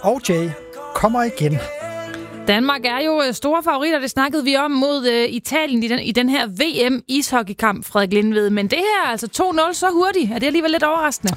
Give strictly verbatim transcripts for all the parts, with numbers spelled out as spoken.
og Jay kommer igen. Danmark er jo store favoritter, det snakkede vi om mod uh, Italien i den, i den her V M-ishockeykamp, Frederik Lindved. Men det her er altså to nul så hurtigt. Er det alligevel lidt overraskende?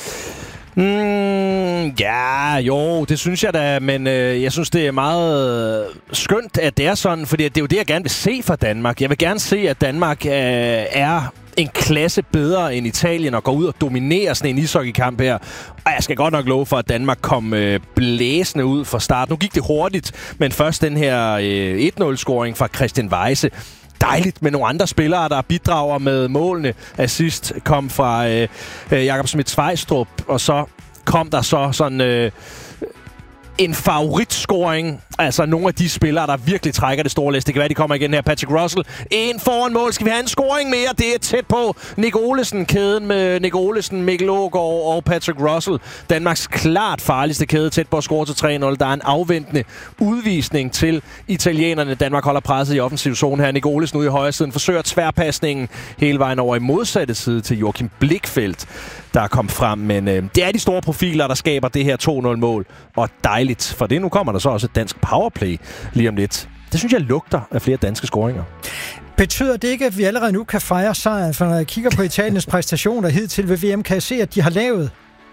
Mm, ja, jo, det synes jeg da, men øh, jeg synes, det er meget skønt, at det er sådan, fordi det er jo det, jeg gerne vil se fra Danmark. Jeg vil gerne se, at Danmark øh, er en klasse bedre end Italien og går ud og dominerer sådan en ishockeykamp her. Og jeg skal godt nok love for, at Danmark kom øh, blæsende ud fra start. Nu gik det hurtigt, men først den her øh, et nul-scoring fra Christian Weise. Dejligt med nogle andre spillere, der bidrager med målene. Assist kom fra øh, øh, Jakob Schmidt-Svejstrup, og så kom der så sådan øh, en favoritscoring. Altså nogle af de spillere, der virkelig trækker det store læs. Det kan være, de kommer igen her. Patrick Russell. En foran mål. Skal vi have en scoring mere? Det er tæt på. Nick Olesen. Kæden med Nick Olesen, Mikkel Aagaard og Patrick Russell. Danmarks klart farligste kæde. Tæt på at score til tre nul. Der er en afventende udvisning til italienerne. Danmark holder presset i offensiv zone her. Nick Olesen ude i højre siden. Forsøger tværpasningen hele vejen over i modsatte side til Joachim Blichfeldt, der kom frem. Men øh, det er de store profiler, der skaber det her to nul-mål. Og dejligt for det. Nu kommer der så også et dansk powerplay lige om lidt. Det synes jeg lugter af flere danske scoringer. Betyder det ikke, at vi allerede nu kan fejre sejren? For når jeg kigger på Italiens præstationer hidtil ved V M, kan jeg se, at de har lavet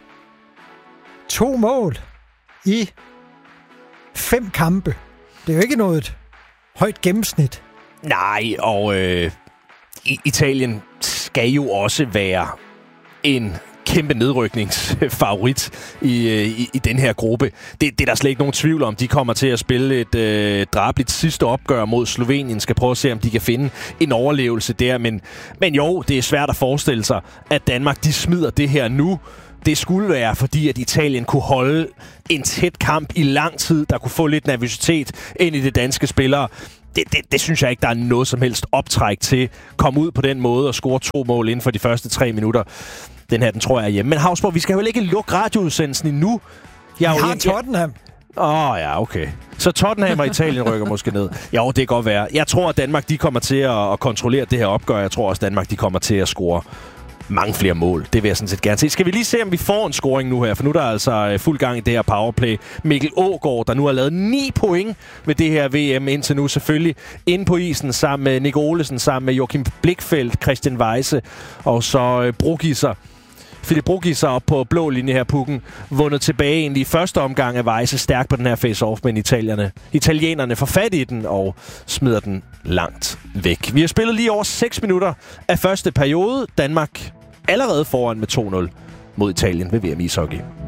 to mål i fem kampe. Det er jo ikke noget højt gennemsnit. Nej, og øh, Italien skal jo også være en kæmpe nedrykningsfavorit i, i, i den her gruppe. Det, det er der slet ikke nogen tvivl om. De kommer til at spille et øh, drabeligt sidste opgør mod Slovenien. Skal prøve at se, om de kan finde en overlevelse der. Men, men jo, det er svært at forestille sig, at Danmark de smider det her nu. Det skulle være, fordi at Italien kunne holde en tæt kamp i lang tid, der kunne få lidt nervøsitet ind i de danske spillere. Det, det, det synes jeg ikke, der er noget som helst optræk til. Komme ud på den måde og score to mål inden for de første tre minutter. Den her, den tror jeg er hjemme. Men Hausborg, vi skal jo ikke lukke radioudsendelsen endnu. Jeg vi har Tottenham. Åh, oh, ja, okay. Så Tottenham og Italien rykker måske ned. Jo, det kan godt være. Jeg tror, at Danmark de kommer til at, at kontrollere det her opgør. Jeg tror også, at Danmark de kommer til at score mange flere mål. Det vil jeg sådan set gerne se. Skal vi lige se, om vi får en scoring nu her? For nu er der altså fuld gang i det her powerplay. Mikkel Aagaard, der nu har lavet ni point med det her V M indtil nu. Selvfølgelig inde på isen sammen med Nick Olesen, sammen med Joachim Blichfeldt, Christian Weise og så Brugisser. Philip Brugisser op på blå linje her, pukken. Vundet tilbage egentlig i første omgang af Weise. Stærk på den her face-off, men italienerne, italienerne får fat i den og smider den langt væk. Vi har spillet lige over seks minutter af første periode. Danmark allerede foran med to nul mod Italien ved V M ishockey.